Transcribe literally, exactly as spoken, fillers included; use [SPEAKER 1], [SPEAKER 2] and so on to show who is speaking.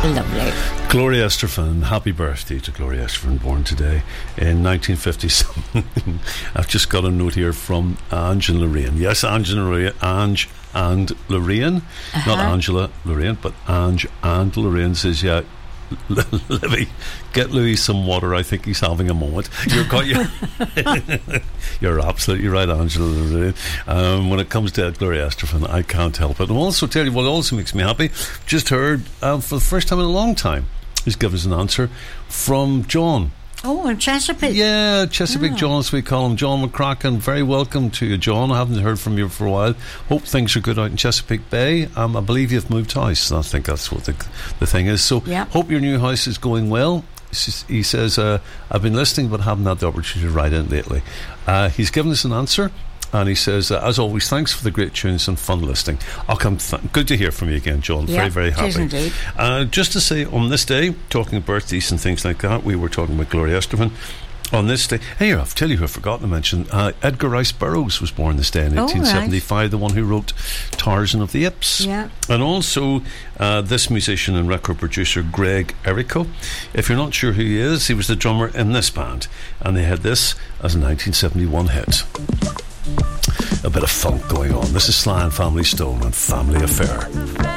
[SPEAKER 1] Lovely.
[SPEAKER 2] Gloria Estefan, happy birthday to Gloria Estefan, born today in nineteen fifty-seven. I've just got a note here from Ange and Lorraine. Yes, Ange and Lorraine, Ange and Lorraine, uh-huh. Not Angela Lorraine, but Ange and Lorraine says, yeah, Livy, get Louis some water. I think he's having a moment. You're got your You're absolutely right, Angela. Um, when it comes to Gloria Estefan, I can't help it. And also tell you what also makes me happy. Just heard uh, for the first time in a long time, he's given us an answer from John.
[SPEAKER 1] Oh, in Chesapeake.
[SPEAKER 2] Yeah, Chesapeake
[SPEAKER 1] oh. John,
[SPEAKER 2] as we call him. John McCracken. Very welcome to you, John. I haven't heard from you for a while. Hope things are good out in Chesapeake Bay. Um, I believe you've moved house. I think that's what the, the thing is. So,
[SPEAKER 1] yeah.
[SPEAKER 2] Hope your new house is going well. He says, uh, I've been listening but haven't had the opportunity to write in lately. Uh, he's given us an answer. And he says, uh, as always, thanks for the great tunes and fun listening. I'll come. Th- good to hear from you again, John.
[SPEAKER 1] Yeah,
[SPEAKER 2] very, very happy.
[SPEAKER 1] Indeed.
[SPEAKER 2] Uh, just to say, on this day, talking birthdays and things like that, we were talking about Gloria Estefan. On this day, hey, I'll tell you who I forgot to mention. Uh, Edgar Rice Burroughs was born this day in eighteen seventy-five, right. The one who wrote Tarzan of the Apes.
[SPEAKER 1] Yeah.
[SPEAKER 2] And also, uh, this musician and record producer, Greg Errico. If you're not sure who he is, he was the drummer in this band. And they had this as a nineteen seventy-one hit. A bit of funk going on. This is Sly and Family Stone and Family Affair.